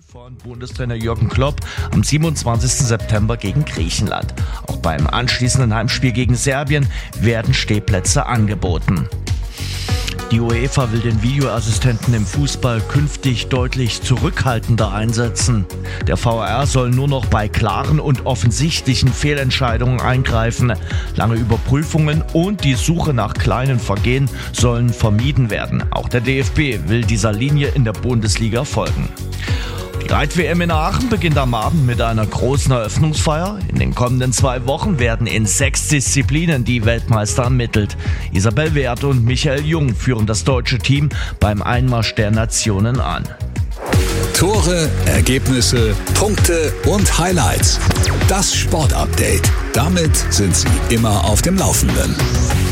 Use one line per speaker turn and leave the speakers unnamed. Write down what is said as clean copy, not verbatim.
von Bundestrainer Jürgen Klopp am 27. September gegen Griechenland. Auch beim anschließenden Heimspiel gegen Serbien werden Stehplätze angeboten. Die UEFA will den Videoassistenten im Fußball künftig deutlich zurückhaltender einsetzen. Der VAR soll nur noch bei klaren und offensichtlichen Fehlentscheidungen eingreifen. Lange Überprüfungen und die Suche nach kleinen Vergehen sollen vermieden werden. Auch der DFB will dieser Linie in der Bundesliga folgen. Die Reit-WM in Aachen beginnt am Abend mit einer großen Eröffnungsfeier. In den kommenden 2 Wochen werden in 6 Disziplinen die Weltmeister ermittelt. Isabel Wert und Michael Jung führen das deutsche Team beim Einmarsch der Nationen an.
Tore, Ergebnisse, Punkte und Highlights. Das Sportupdate. Damit sind Sie immer auf dem Laufenden.